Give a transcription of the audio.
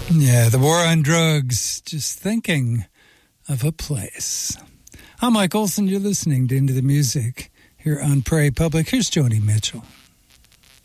Yeah, the war on drugs, just thinking of a place. I'm Mike Olson. You're listening to Into the Music here on Prairie Public. Here's Joni Mitchell.